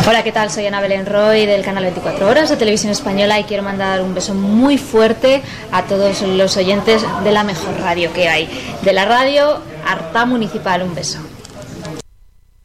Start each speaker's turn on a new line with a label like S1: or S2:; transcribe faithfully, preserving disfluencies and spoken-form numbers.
S1: Hola, ¿qué tal? Soy Ana Belén Roy del canal veinticuatro horas de Televisión Española y quiero mandar un beso muy fuerte a todos los oyentes de la mejor radio que hay, de la radio Artá Municipal. Un beso.